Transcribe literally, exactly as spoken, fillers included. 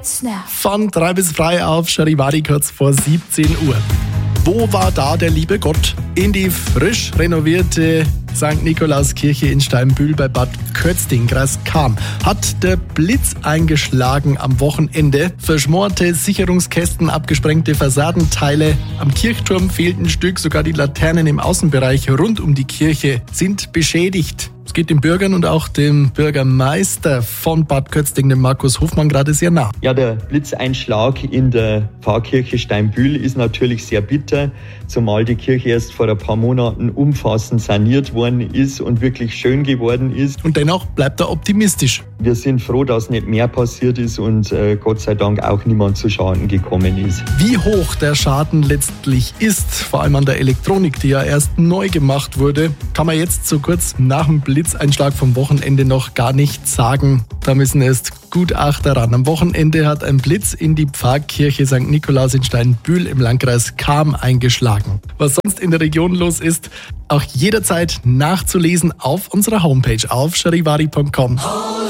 Snap. Von drei bis frei auf Charivari kurz vor siebzehn Uhr. Wo war da der liebe Gott? In die frisch renovierte Sankt Nikolauskirche in Steinbühl bei Bad Kötzting, Kreis Cham, hat der Blitz eingeschlagen am Wochenende. Verschmorte Sicherungskästen, abgesprengte Fassadenteile. Am Kirchturm fehlt ein Stück, sogar die Laternen im Außenbereich rund um die Kirche sind beschädigt. Es geht den Bürgern und auch dem Bürgermeister von Bad Kötzting, dem Markus Hofmann, gerade sehr nah. Ja, der Blitzeinschlag in der Pfarrkirche Steinbühl ist natürlich sehr bitter, zumal die Kirche erst vor ein paar Monaten umfassend saniert worden ist und wirklich schön geworden ist. Und dennoch bleibt er optimistisch. Wir sind froh, dass nicht mehr passiert ist und äh, Gott sei Dank auch niemand zu Schaden gekommen ist. Wie hoch der Schaden letztlich ist, vor allem an der Elektronik, die ja erst neu gemacht wurde, kann man jetzt so kurz nach dem Blitzeinschlag vom Wochenende noch gar nicht sagen. Da müssen erst Gutachter ran. Am Wochenende hat ein Blitz in die Pfarrkirche Sankt Nikolaus in Steinbühl im Landkreis Cham eingeschlagen. Was sonst in der Region los ist, auch jederzeit nachzulesen auf unserer Homepage auf charivari punkt com.